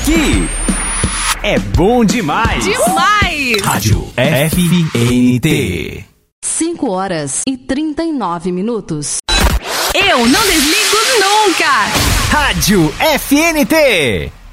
aqui é bom demais. Demais! Rádio FNT. 5h39. Eu não desligo nunca! Rádio FNT.